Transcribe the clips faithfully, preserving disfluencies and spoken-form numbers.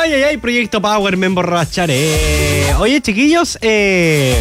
Ay, ay, ay, Proyecto Power, me emborracharé. Oye, chiquillos, eh...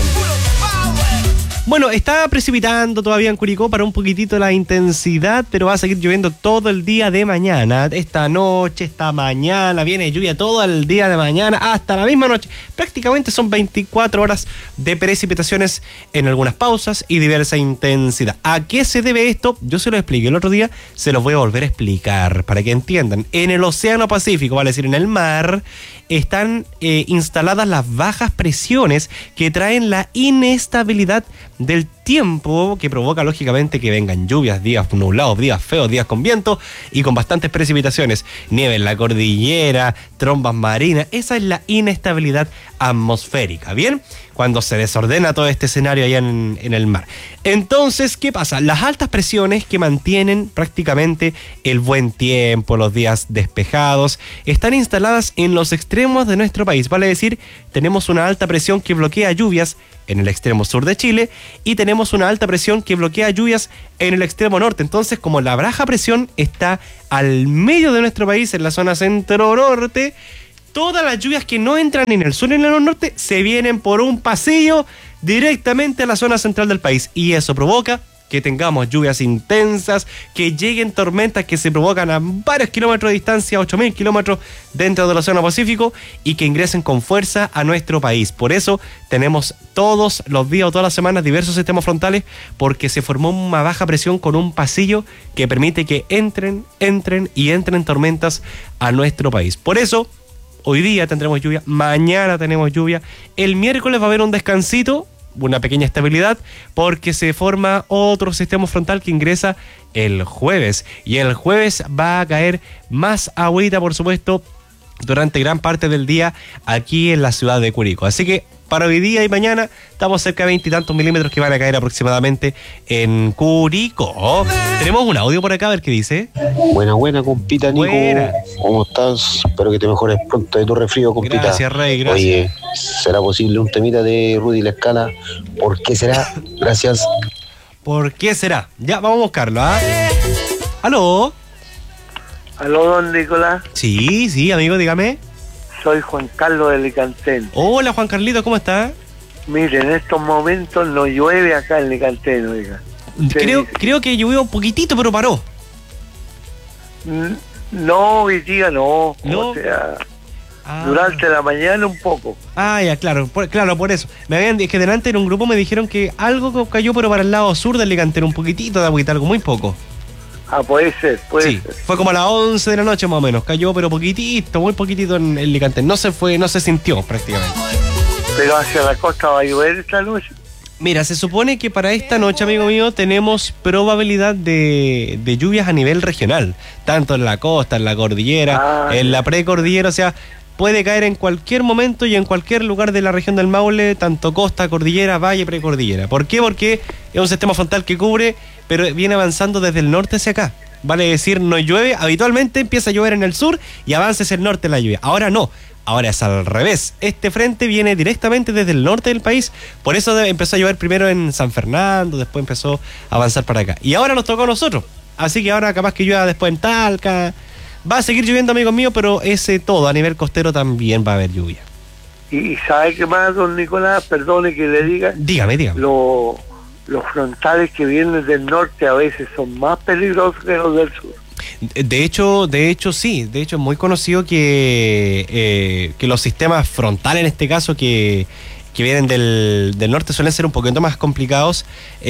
bueno, está precipitando todavía en Curicó para un poquitito la intensidad, pero va a seguir lloviendo todo el día de mañana. Esta noche, esta mañana, viene lluvia todo el día de mañana, hasta la misma noche. Prácticamente son veinticuatro horas de precipitaciones en algunas pausas y diversa intensidad. ¿A qué se debe esto? Yo se lo expliqué el otro día, se los voy a volver a explicar para que entiendan. En el Océano Pacífico, vale decir en el mar, están eh, instaladas las bajas presiones que traen la inestabilidad del tiempo, que provoca lógicamente que vengan lluvias, días nublados, días feos, días con viento y con bastantes precipitaciones, nieve en la cordillera, trombas marinas. Esa es la inestabilidad atmosférica, ¿bien? Cuando se desordena todo este escenario allá en, en el mar. Entonces, ¿qué pasa? Las altas presiones que mantienen prácticamente el buen tiempo, los días despejados, están instaladas en los extremos de nuestro país. Vale decir, tenemos una alta presión que bloquea lluvias en el extremo sur de Chile y tenemos una alta presión que bloquea lluvias en el extremo norte. Entonces, como la baja presión está al medio de nuestro país, en la zona centro-norte, todas las lluvias que no entran en el sur y en el norte se vienen por un pasillo directamente a la zona central del país. Y eso provoca que tengamos lluvias intensas, que lleguen tormentas que se provocan a varios kilómetros de distancia, ocho mil kilómetros dentro del Océano Pacífico, y que ingresen con fuerza a nuestro país. Por eso tenemos todos los días o todas las semanas diversos sistemas frontales, porque se formó una baja presión con un pasillo que permite que entren, entren y entren tormentas a nuestro país. Por eso, hoy día tendremos lluvia, mañana tenemos lluvia, el miércoles va a haber un descansito, una pequeña estabilidad, porque se forma otro sistema frontal que ingresa el jueves, y el jueves va a caer más agüita, por supuesto, durante gran parte del día aquí en la ciudad de Curicó. Así que para hoy día y mañana estamos cerca de veintitantos milímetros que van a caer aproximadamente en Curicó. Tenemos un audio por acá, a ver qué dice. Buena, buena, compita Nico. Buena. ¿Cómo estás? Espero que te mejores pronto de tu resfrío, compita. Gracias, Rey, gracias. Oye, ¿será posible un temita de Rudy La Escala? ¿Por qué será? Gracias. ¿Por qué será? Ya, vamos a buscarlo, ¿ah? ¿Aló? Aló, don Nicolás. Sí, sí, amigo, dígame. Soy Juan Carlos de Licantén. Hola, Juan Carlito, ¿cómo estás? Mire, en estos momentos no llueve acá en Licantén, oiga. Creo, creo que llovió un poquitito, pero paró. No, hoy día no. ¿No? O sea, Ah. durante la mañana un poco. Ah, ya, claro, por, claro, por eso. Me habían es que delante en un grupo me dijeron que algo cayó, pero para el lado sur del Licantén, un poquitito de agüita, algo muy poco. Ah, puede ser, puede Sí, ser. fue como a las once de la noche más o menos, cayó, pero poquitito, muy poquitito en el Licantén. No se fue, no se sintió prácticamente. Pero hacia la costa va a llover esta noche. Mira, se supone que para esta noche, amigo mío, tenemos probabilidad de, de lluvias a nivel regional, tanto en la costa, en la cordillera, Ah, en la precordillera, o sea, puede caer en cualquier momento y en cualquier lugar de la región del Maule, tanto costa, cordillera, valle, precordillera. ¿Por qué? Porque es un sistema frontal que cubre, pero viene avanzando desde el norte hacia acá. Vale decir, no llueve, habitualmente empieza a llover en el sur y avanza hacia el norte la lluvia. Ahora no. Ahora es al revés. Este frente viene directamente desde el norte del país. Por eso empezó a llover primero en San Fernando, después empezó a avanzar para acá. Y ahora nos tocó a nosotros. Así que ahora capaz que llueva después en Talca. Va a seguir lloviendo, amigos míos, pero ese todo, a nivel costero también va a haber lluvia. ¿Y, y sabe qué más, don Nicolás? Perdone que le diga. Dígame, dígame. Lo, los frontales que vienen del norte a veces son más peligrosos que los del sur. De hecho, de hecho sí, de hecho es muy conocido que, eh, que los sistemas frontales en este caso que, que vienen del, del norte suelen ser un poquito más complicados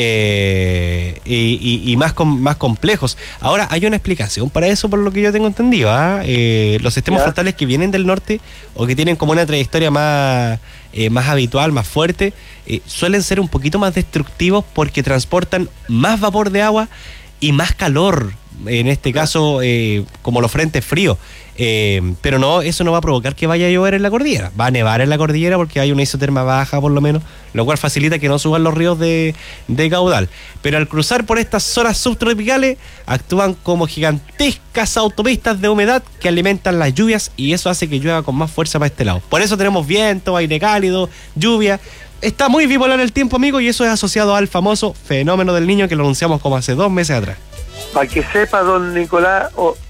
eh, y, y, y más, com, más complejos. Ahora, hay una explicación para eso por lo que yo tengo entendido. ¿eh? Eh, los sistemas ¿Ya? frontales que vienen del norte o que tienen como una trayectoria más, eh, más habitual, más fuerte, eh, suelen ser un poquito más destructivos porque transportan más vapor de agua y más calor. En este caso, eh, como los frentes fríos. Eh, pero no, eso no va a provocar que vaya a llover en la cordillera. Va a nevar en la cordillera porque hay una isoterma baja, por lo menos, lo cual facilita que no suban los ríos de, de caudal. Pero al cruzar por estas zonas subtropicales, actúan como gigantescas autopistas de humedad que alimentan las lluvias y eso hace que llueva con más fuerza para este lado. Por eso tenemos viento, aire cálido, lluvia. Está muy bipolar el tiempo, amigo, y eso es asociado al famoso fenómeno del Niño que lo anunciamos como hace dos meses atrás. Para que sepa, don Nicolás, o,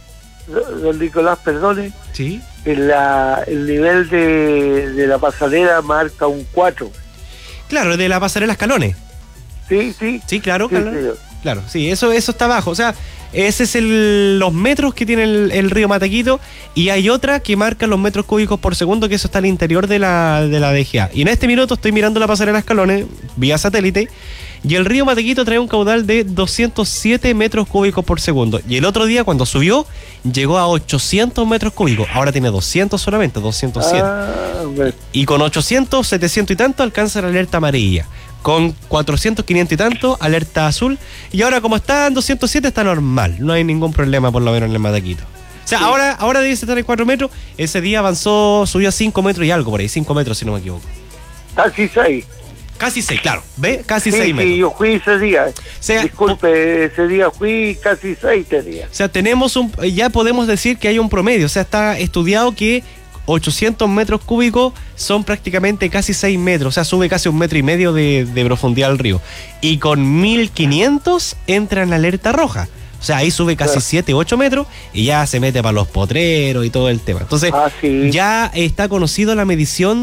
don Nicolás, perdone, Sí. en la, el nivel de, de la pasarela marca un cuatro. Claro, de la pasarela Escalones. Sí, sí. Sí, claro, Sí, claro. señor. Claro, sí, eso, eso está abajo. O sea, ese es el, los metros que tiene el, el río Matequito. Y hay otra que marca los metros cúbicos por segundo, que eso está al interior de la, de la D G A. Y en este minuto estoy mirando la pasarela Escalones vía satélite. Y el río Matequito trae un caudal de doscientos siete metros cúbicos por segundo. Y el otro día, cuando subió, llegó a ochocientos metros cúbicos. Ahora tiene doscientos solamente, doscientos siete. Ah, bueno. Y con ochocientos, setecientos y tanto alcanza la alerta amarilla. Con cuatrocientos, quinientos y tanto, alerta azul. Y ahora, como está en doscientos siete, está normal. No hay ningún problema, por lo menos, en el Matequito. O sea, Sí. ahora, ahora debe estar en cuatro metros. Ese día avanzó, subió a cinco metros y algo por ahí. cinco metros, si no me equivoco. Casi seis. Casi seis, claro. ¿Ve? Casi Sí, seis sí, metros. yo fui ese día. sea, Disculpe, ese día fui casi seis tenía. O sea, tenemos un, ya podemos decir que hay un promedio. O sea, está estudiado que ochocientos metros cúbicos son prácticamente casi seis metros. O sea, sube casi un metro y medio de, de profundidad al río. Y con mil quinientos entra en alerta roja. O sea, ahí sube casi siete, ocho metros y ya se mete para los potreros y todo el tema. Entonces, Ah, sí. ya está conocido la medición